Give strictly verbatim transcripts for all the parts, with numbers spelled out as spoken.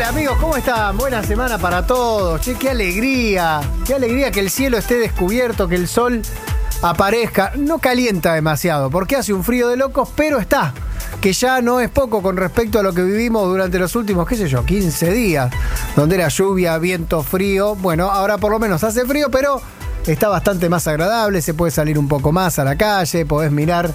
Amigos, ¿cómo están? Buena semana para todos. Che, qué alegría. Qué alegría que el cielo esté descubierto, que el sol aparezca. No calienta demasiado, porque hace un frío de locos, pero está. Que ya no es poco con respecto a lo que vivimos durante los últimos, qué sé yo, quince días. Donde era lluvia, viento, frío. Bueno, ahora por lo menos hace frío, pero está bastante más agradable. Se puede salir un poco más a la calle, podés mirar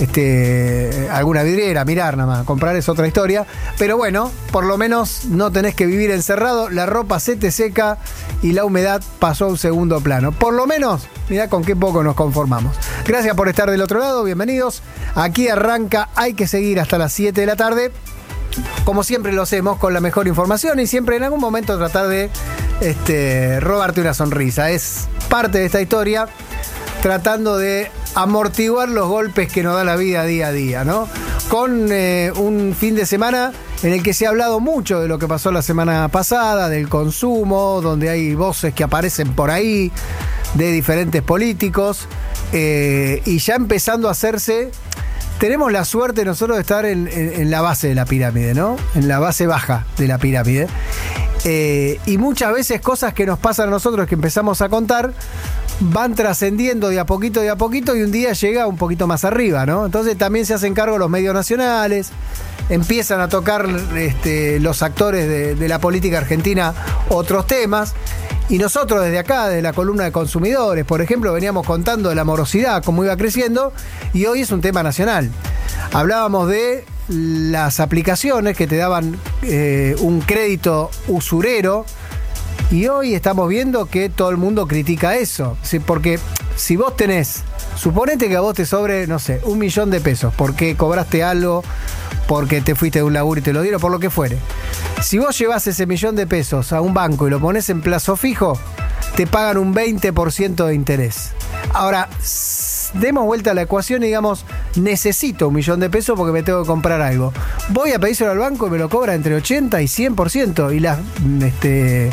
este, alguna vidriera, mirar nada más. Comprar es otra historia. Pero bueno, por lo menos no tenés que vivir encerrado. La ropa se te seca y la humedad pasó a un segundo plano. Por lo menos, mirá con qué poco nos conformamos. Gracias por estar del otro lado, bienvenidos. Aquí arranca, hay que seguir hasta las siete de la tarde. Como siempre lo hacemos, con la mejor información y siempre en algún momento tratar de este, robarte una sonrisa. Es parte de esta historia, tratando de amortiguar los golpes que nos da la vida día a día, ¿no? Con eh, un fin de semana en el que se ha hablado mucho de lo que pasó la semana pasada, del consumo, donde hay voces que aparecen por ahí, de diferentes políticos, eh, y ya empezando a hacerse. Tenemos la suerte nosotros de estar en, en, en la base de la pirámide, ¿no? En la base baja de la pirámide. Eh, y muchas veces cosas que nos pasan a nosotros que empezamos a contar van trascendiendo de a poquito, de a poquito, y un día llega un poquito más arriba, ¿no? Entonces también se hacen cargo los medios nacionales, empiezan a tocar este, los actores de, de la política argentina otros temas. Y nosotros desde acá, desde la columna de consumidores, por ejemplo, veníamos contando de la morosidad, cómo iba creciendo, y hoy es un tema nacional. Hablábamos de las aplicaciones que te daban eh, un crédito usurero, y hoy estamos viendo que todo el mundo critica eso. ¿Sí? Porque si vos tenés, suponete que a vos te sobre, no sé, un millón de pesos, porque cobraste algo, porque te fuiste de un laburo y te lo dieron, por lo que fuere. Si vos llevas ese millón de pesos a un banco y lo pones en plazo fijo, te pagan un veinte por ciento de interés. Ahora, demos vuelta a la ecuación y digamos, necesito un millón de pesos porque me tengo que comprar algo. Voy a pedírselo al banco y me lo cobra entre ochenta y cien por ciento. Y las, este,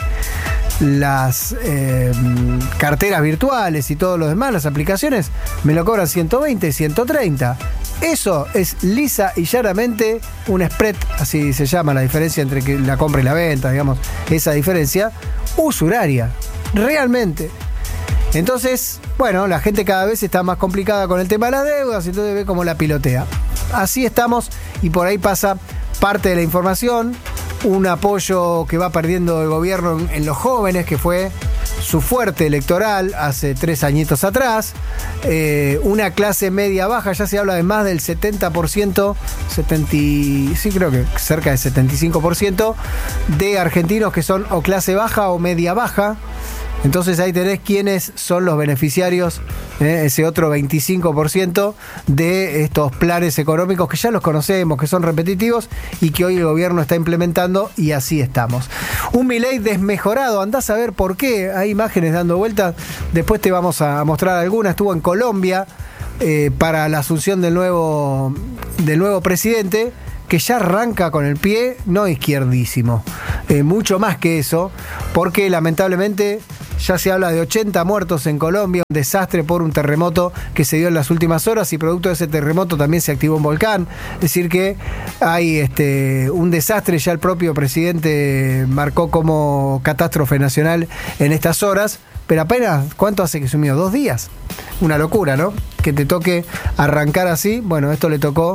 las eh, carteras virtuales y todo lo demás, las aplicaciones, me lo cobran ciento veinte, ciento treinta. Eso es lisa y llanamente un spread, así se llama la diferencia entre la compra y la venta, digamos, esa diferencia usuraria, realmente. Entonces, bueno, la gente cada vez está más complicada con el tema de las deudas, entonces ve cómo la pilotea. Así estamos, y por ahí pasa parte de la información, un apoyo que va perdiendo el gobierno en, en los jóvenes, que fue su fuerte electoral hace tres añitos atrás, eh, una clase media baja, ya se habla de más del setenta por ciento, setenta, sí creo que cerca del setenta y cinco por ciento de argentinos que son o clase baja o media baja. Entonces ahí tenés quiénes son los beneficiarios, eh, ese otro veinticinco por ciento de estos planes económicos que ya los conocemos, que son repetitivos y que hoy el gobierno está implementando, y así estamos. Un Milei desmejorado, andás a ver por qué, hay imágenes dando vueltas, después te vamos a mostrar algunas. Estuvo en Colombia eh, para la asunción del nuevo, del nuevo presidente, que ya arranca con el pie no izquierdísimo, eh, mucho más que eso, porque lamentablemente ya se habla de ochenta muertos en Colombia, un desastre por un terremoto que se dio en las últimas horas, y producto de ese terremoto también se activó un volcán. Es decir que hay este, un desastre, ya el propio presidente marcó como catástrofe nacional en estas horas, pero apenas, ¿cuánto hace que sumió? Dos días. Una locura, ¿no? Que te toque arrancar así. Bueno, esto le tocó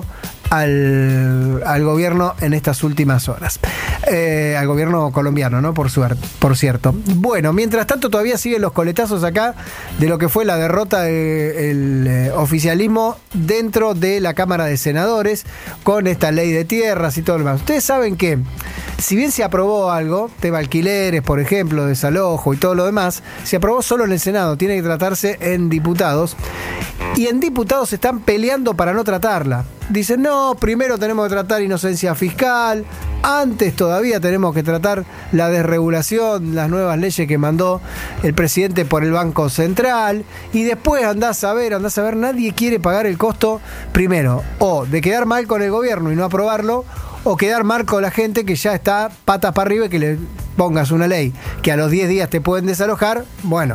al, al gobierno en estas últimas horas. Eh, al gobierno colombiano, ¿no? Por suerte, por cierto. Bueno, mientras tanto todavía siguen los coletazos acá de lo que fue la derrota del eh, oficialismo dentro de la Cámara de Senadores con esta ley de tierras y todo lo demás. Ustedes saben que si bien se aprobó algo, tema alquileres, por ejemplo, desalojo y todo lo demás, se aprobó solo en el Senado, tiene que tratarse en diputados, y en diputados se están peleando para no tratarla. Dicen, no, primero tenemos que tratar inocencia fiscal, antes todavía tenemos que tratar la desregulación, las nuevas leyes que mandó el presidente por el Banco Central, y después andás a ver, andás a ver, nadie quiere pagar el costo, primero, o de quedar mal con el gobierno y no aprobarlo, o quedar mal con la gente que ya está patas para arriba y que le pongas una ley que a los diez días te pueden desalojar. Bueno,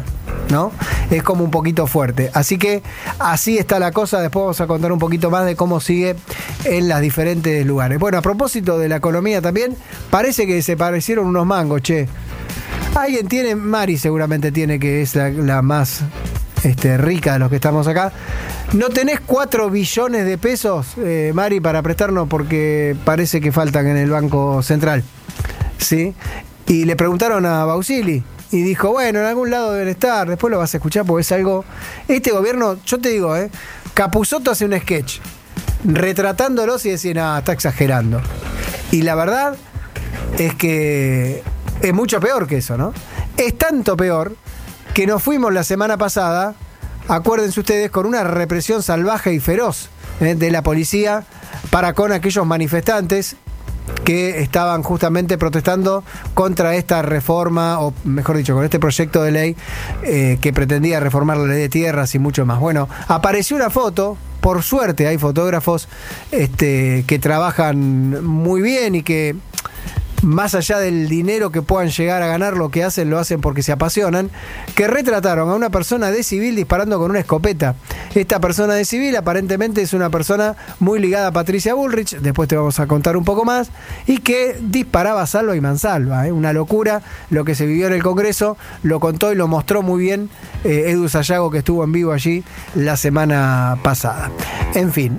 ¿no? Es como un poquito fuerte. Así que así está la cosa. Después vamos a contar un poquito más de cómo sigue en los diferentes lugares. Bueno, a propósito de la economía también, parece que se parecieron unos mangos, che. Alguien tiene, Mari seguramente tiene, que es la, la más este, rica de los que estamos acá. ¿No tenés cuatro billones de pesos, eh, Mari, para prestarnos? Porque parece que faltan en el Banco Central. ¿Sí? Y le preguntaron a Bausili y dijo, bueno, en algún lado deben estar. Después lo vas a escuchar porque es algo... Este gobierno, yo te digo, eh, Capusotto hace un sketch retratándolos y decía, no, está exagerando. Y la verdad es que es mucho peor que eso, ¿no? Es tanto peor que nos fuimos la semana pasada, acuérdense ustedes, con una represión salvaje y feroz eh, de la policía para con aquellos manifestantes que estaban justamente protestando contra esta reforma, o mejor dicho, con este proyecto de ley eh, que pretendía reformar la ley de tierras y mucho más. Bueno, apareció una foto, por suerte hay fotógrafos este, que trabajan muy bien y que, más allá del dinero que puedan llegar a ganar, lo que hacen, lo hacen porque se apasionan, que retrataron a una persona de civil disparando con una escopeta. Esta persona de civil aparentemente es una persona muy ligada a Patricia Bullrich, después te vamos a contar un poco más, y que disparaba salva y mansalva, ¿eh? Una locura lo que se vivió en el Congreso, lo contó y lo mostró muy bien eh, Edu Sayago, que estuvo en vivo allí la semana pasada. En fin,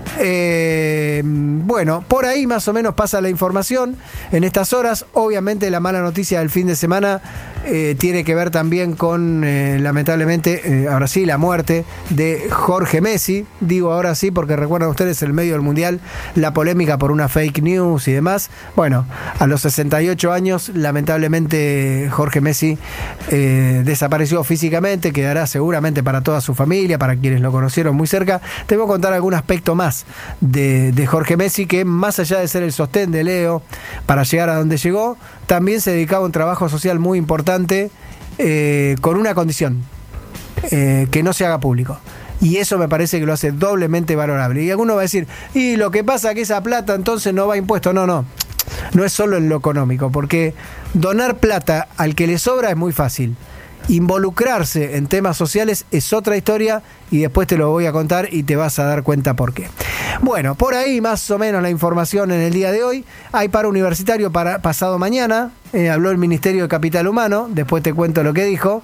eh, bueno, por ahí más o menos pasa la información en estas horas. Obviamente la mala noticia del fin de semana eh, tiene que ver también con, eh, lamentablemente, eh, ahora sí, la muerte de Jorge Messi. Digo ahora sí porque recuerdan ustedes el medio del Mundial, la polémica por una fake news y demás. Bueno, a los sesenta y ocho años, lamentablemente Jorge Messi eh, desapareció físicamente, quedará seguramente para toda su familia, para quienes lo conocieron muy cerca. Te voy a contar algún aspecto más de, de Jorge Messi, que más allá de ser el sostén de Leo para llegar a donde llegó, también se dedicaba a un trabajo social muy importante eh, con una condición, eh, que no se haga público. Y eso me parece que lo hace doblemente valorable. Y alguno va a decir, y lo que pasa es que esa plata entonces no va a impuesto. No, no, no es solo en lo económico, porque donar plata al que le sobra es muy fácil. Involucrarse en temas sociales es otra historia y después te lo voy a contar y te vas a dar cuenta por qué. Bueno, por ahí más o menos la información en el día de hoy. Hay paro universitario para pasado mañana. Eh, habló el Ministerio de Capital Humano. Después te cuento lo que dijo.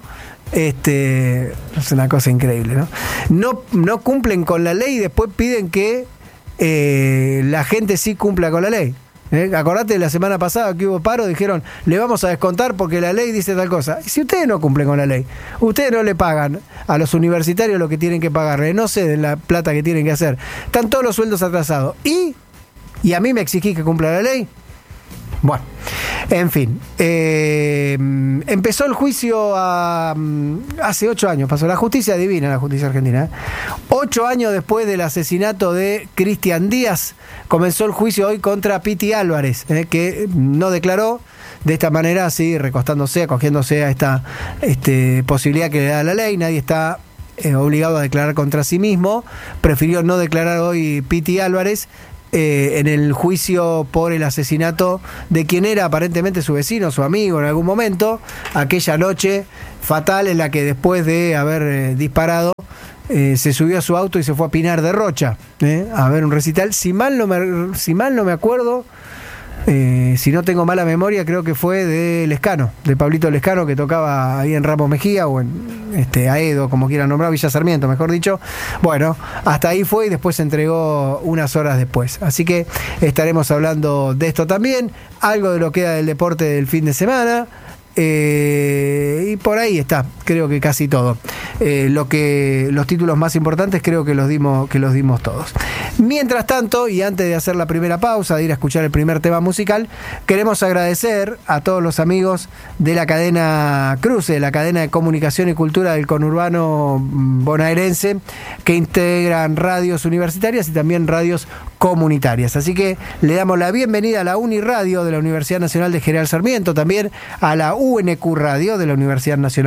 Este, es una cosa increíble, ¿no? No, no cumplen con la ley y después piden que eh, la gente sí cumpla con la ley. ¿Eh? Acordate de la semana pasada que hubo paro, dijeron, le vamos a descontar porque la ley dice tal cosa. Y si ustedes no cumplen con la ley, ustedes no le pagan a los universitarios lo que tienen que pagarle, no sé de la plata que tienen que hacer, están todos los sueldos atrasados. ¿Y? ¿Y a mí me exigís que cumpla la ley? Bueno, en fin, eh, empezó el juicio a, hace ocho años, pasó la justicia divina, la justicia argentina. ¿eh? Ocho años después del asesinato de Cristian Díaz, comenzó el juicio hoy contra Piti Álvarez, eh, que no declaró. De esta manera, así, recostándose, acogiéndose a esta este, posibilidad que le da la ley. Nadie está eh, obligado a declarar contra sí mismo. Prefirió no declarar hoy Piti Álvarez. Eh, en el juicio por el asesinato de quien era aparentemente su vecino, su amigo en algún momento, aquella noche fatal en la que después de haber eh, disparado eh, se subió a su auto y se fue a Pinar de Rocha eh, a ver un recital. Si mal no me, si mal no me acuerdo, eh, si no tengo mala memoria, creo que fue de Lescano, de Pablito Lescano, que tocaba ahí en Ramos Mejía o en este, Aedo, como quieran nombrar, Villa Sarmiento, mejor dicho. Bueno, hasta ahí fue y después se entregó unas horas después. Así que estaremos hablando de esto también, algo de lo que queda del deporte del fin de semana. Eh, y por ahí está, creo que casi todo. Eh, lo que los títulos más importantes creo que los dimos, que los dimos todos. Mientras tanto, y antes de hacer la primera pausa, de ir a escuchar el primer tema musical, queremos agradecer a todos los amigos de la cadena Cruce, la cadena de comunicación y cultura del conurbano bonaerense, que integran radios universitarias y también radios comunitarias. Así que le damos la bienvenida a la Uniradio de la Universidad Nacional de General Sarmiento, también a la U N Q Radio de la Universidad Nacional de Quilmes,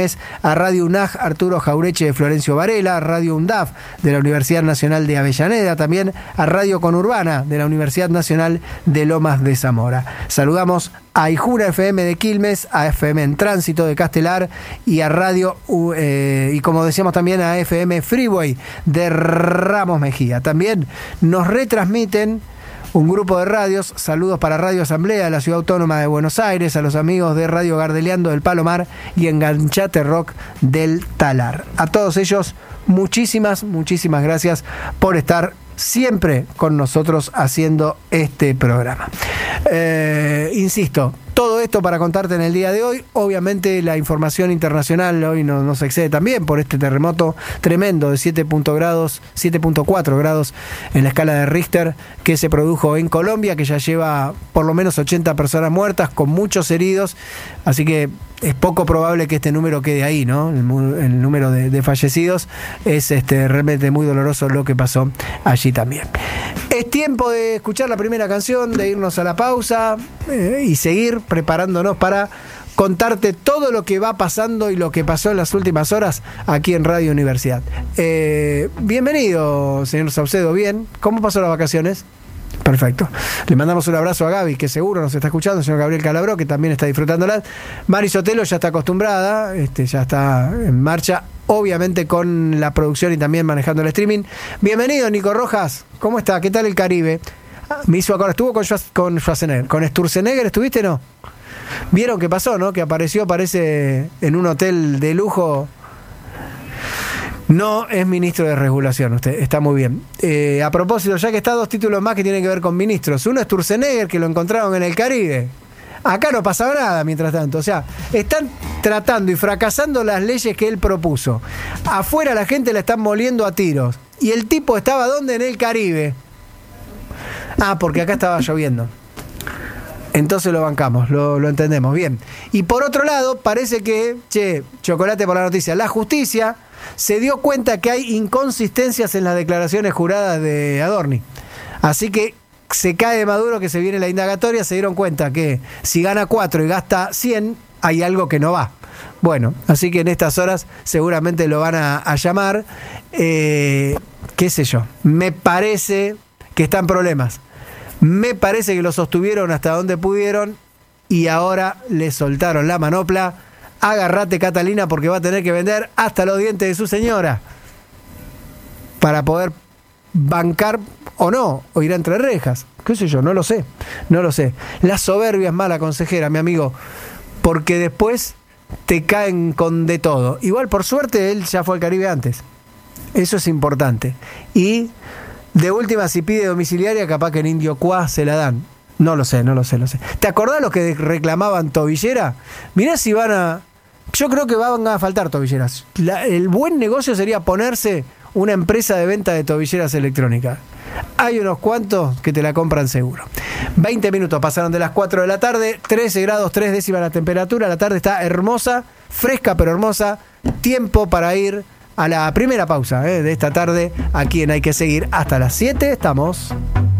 Quilmes, a Radio UNAG Arturo Jaureche de Florencio Varela, a Radio UNDAF de la Universidad Nacional de Avellaneda, también a Radio Conurbana de la Universidad Nacional de Lomas de Zamora. Saludamos a Ijuna F M de Quilmes, a F M en Tránsito de Castelar y a Radio, eh, y como decíamos también a F M Freeway de Ramos Mejía. También nos retransmiten un grupo de radios. Saludos para Radio Asamblea de la Ciudad Autónoma de Buenos Aires, a los amigos de Radio Gardeliando del Palomar y Enganchate Rock del Talar. A todos ellos, muchísimas, muchísimas gracias por estar siempre con nosotros haciendo este programa. Eh, insisto, todo esto para contarte en el día de hoy. Obviamente la información internacional hoy no, nos excede también por este terremoto tremendo de siete punto cuatro grados en la escala de Richter que se produjo en Colombia, que ya lleva por lo menos ochenta personas muertas con muchos heridos, así que es poco probable que este número quede ahí, ¿no? El, el número de, de fallecidos es este, realmente muy doloroso lo que pasó allí también. Es tiempo de escuchar la primera canción, de irnos a la pausa eh, y seguir preparándonos para contarte todo lo que va pasando y lo que pasó en las últimas horas aquí en Radio Universidad. Eh, bienvenido, señor Saucedo, ¿bien? ¿Cómo pasó las vacaciones? Perfecto. Le mandamos un abrazo a Gaby, que seguro nos está escuchando, el señor Gabriel Calabró, que también está disfrutándola. Mari Sotelo ya está acostumbrada, este, ya está en marcha, obviamente con la producción y también manejando el streaming. Bienvenido, Nico Rojas. ¿Cómo está? ¿Qué tal el Caribe? Me hizo acordar, estuvo con, Schwarz, con Schwarzenegger. ¿Con Sturzenegger estuviste, no? ¿Vieron qué pasó, no? Que apareció, parece, en un hotel de lujo. No es ministro de regulación, usted está muy bien. Eh, a propósito, ya que está, dos títulos más que tienen que ver con ministros. Uno es Sturzenegger, que lo encontraron en el Caribe. Acá no pasaba nada mientras tanto. O sea, están tratando y fracasando las leyes que él propuso. Afuera la gente la están moliendo a tiros. Y el tipo estaba, ¿dónde? En el Caribe. Ah, porque acá estaba lloviendo. Entonces lo bancamos, lo, lo entendemos bien. Y por otro lado, parece que, che, chocolate por la noticia, la justicia se dio cuenta que hay inconsistencias en las declaraciones juradas de Adorni. Así que se cae de Maduro, que se viene la indagatoria, se dieron cuenta que si gana cuatro y gasta cien, hay algo que no va. Bueno, así que en estas horas seguramente lo van a, a llamar. Eh, qué sé yo, me parece que están problemas. Me parece que lo sostuvieron hasta donde pudieron y ahora le soltaron la manopla. Agarrate, Catalina, porque va a tener que vender hasta los dientes de su señora para poder bancar o no, o ir entre rejas. ¿Qué sé yo? No lo sé, no lo sé. La soberbia es mala consejera, mi amigo, porque después te caen con de todo. Igual, por suerte, él ya fue al Caribe antes. Eso es importante. Y de última, si pide domiciliaria, capaz que en Indio Cuá se la dan. No lo sé, no lo sé, no sé. ¿Te acordás los que reclamaban tobillera? Mirá si van a... Yo creo que van a faltar tobilleras. La, el buen negocio sería ponerse una empresa de venta de tobilleras electrónicas. Hay unos cuantos que te la compran seguro. veinte minutos pasaron de las cuatro de la tarde, trece grados, tres décimas la temperatura. La tarde está hermosa, fresca pero hermosa. Tiempo para ir a la primera pausa eh, de esta tarde. Aquí en Hay que Seguir hasta las siete estamos.